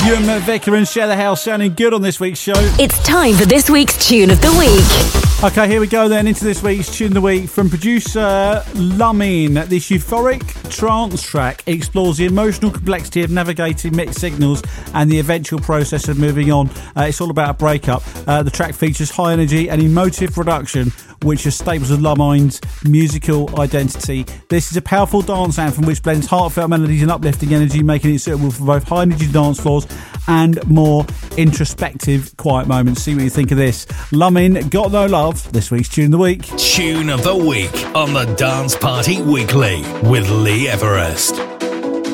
Ewan McVicker and Share the House sounding good on this week's show. It's time for this week's Tune of the Week. Okay, here we go then into this week's Tune of the Week from producer Lumin. This euphoric trance track explores the emotional complexity of navigating mixed signals and the eventual process of moving on. It's all about a breakup. The track features high energy and emotive production, which are staples of Lumin's musical identity. This is a powerful dance anthem which blends heartfelt melodies and uplifting energy, making it suitable for both high energy dance floors and more introspective quiet moments. See what you think of this. Lumin, Got No Love, this week's Tune of the Week. Tune of the Week on the Dance Party Weekly with Lee Everest.